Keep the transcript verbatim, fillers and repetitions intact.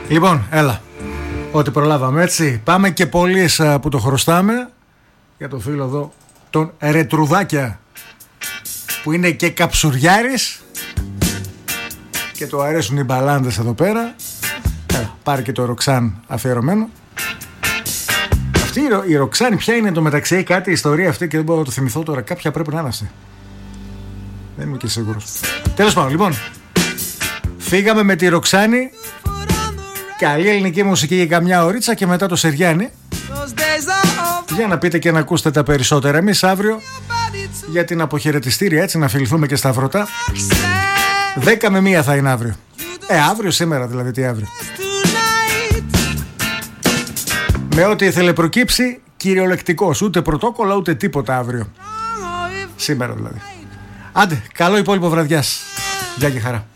Λοιπόν, έλα. Ό,τι προλάβαμε, έτσι. Πάμε και πολλοί που το χρωστάμε. Για το φίλο εδώ, τον Ρετρουδάκια, που είναι και καψουριάρης και του αρέσουν οι μπαλάντες εδώ πέρα. Έλα, πάρε και το Ροξάν αφιερωμένο. Αυτή η, Ρο, η Ροξάνη ποια είναι το μεταξύ, κάτι ιστορία αυτή και δεν μπορώ να το θυμηθώ τώρα. Κάποια πρέπει να είναι αυτή. Δεν είμαι και σίγουρος. Τέλος πάντων, λοιπόν, φύγαμε με τη Ροξάνη. Καλή ελληνική μουσική για καμιά ωρίτσα και μετά το Σεριάνι. Για να πείτε και να ακούσετε τα περισσότερα. Εμείς αύριο για την αποχαιρετιστήρια, έτσι να φιληθούμε και στα βρωτά. Δέκα με μία θα είναι αύριο. Ε, αύριο σήμερα δηλαδή, τι αύριο. Με ό,τι ήθελε προκύψει, κυριολεκτικός. Ούτε πρωτόκολλα ούτε τίποτα αύριο. Σήμερα δηλαδή. Άντε, καλό υπόλοιπο βραδιάς. Γεια και χαρά.